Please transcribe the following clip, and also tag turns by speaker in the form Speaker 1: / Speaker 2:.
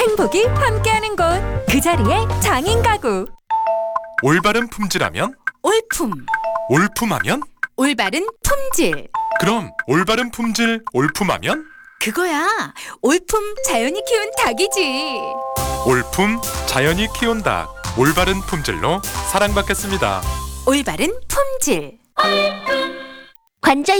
Speaker 1: 행복이 함께하는 곳, 그 자리에 장인 가구.
Speaker 2: 올바른 품질하면?
Speaker 3: 올품.
Speaker 2: 올품하면?
Speaker 3: 올바른 품질.
Speaker 2: 그럼 올바른 품질 올품하면?
Speaker 3: 그거야. 올품 자연이 키운 닭이지.
Speaker 2: 올품 자연이 키운 닭, 올바른 품질로 사랑받겠습니다.
Speaker 3: 올바른 품질.
Speaker 4: 관절